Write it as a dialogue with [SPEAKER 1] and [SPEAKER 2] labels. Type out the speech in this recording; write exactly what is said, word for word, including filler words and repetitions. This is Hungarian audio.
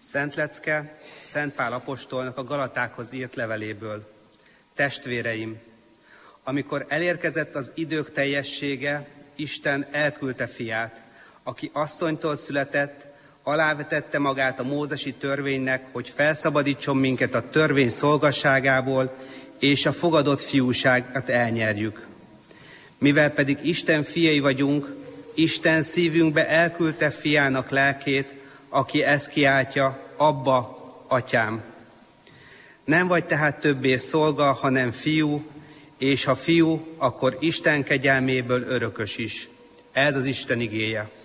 [SPEAKER 1] Szent lecke Szent Pál apostolnak a Galatákhoz írt leveléből. Testvéreim, amikor elérkezett az idők teljessége, Isten elküldte fiát, aki asszonytól született, alávetette magát a mózesi törvénynek, hogy felszabadítson minket a törvény szolgasságából, és a fogadott fiúságot elnyerjük. Mivel pedig Isten fiai vagyunk, Isten szívünkbe elküldte fiának lelkét, aki ezt kiáltja, Abba, Atyám. Nem vagy tehát többé szolga, hanem fiú, és ha fiú, akkor Isten kegyelméből örökös is. Ez az Isten igéje.